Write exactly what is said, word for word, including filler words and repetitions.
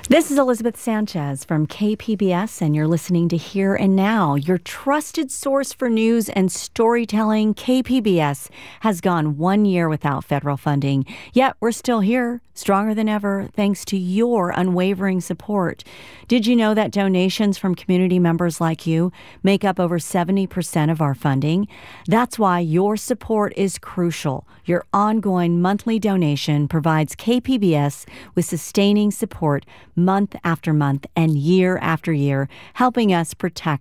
This is Elizabeth Sanchez from K P B S, and you're listening to Here and Now, your trusted source for news and storytelling. K P B S has gone one year without federal funding, yet we're still here, stronger than ever, thanks to your unwavering support. Did you know that donations from community members like you make up over seventy percent of our funding? That's why your support is crucial. Your ongoing monthly donation provides K P B S with sustaining support month after month and year after year, helping us protect